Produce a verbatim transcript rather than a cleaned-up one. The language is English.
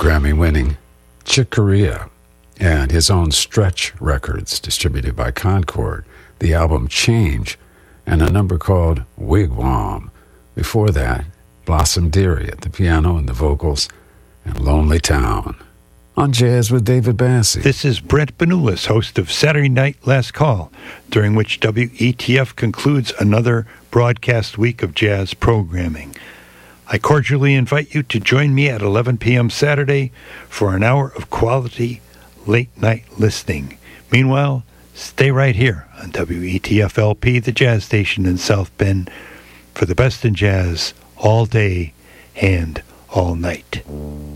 Grammy-winning Chick Corea and his own Stretch Records, distributed by Concord, the album Change, and a number called Wigwam. Before that, Blossom Dearie at the piano and the vocals, and Lonely Town. On Jazz with David Bassey. This is Brett Benulis, host of Saturday Night Last Call, during which W E T F concludes another broadcast week of jazz programming. I cordially invite you to join me at eleven p.m. Saturday for an hour of quality late-night listening. Meanwhile, stay right here on W E T F L P, the jazz station in South Bend, for the best in jazz all day and all night.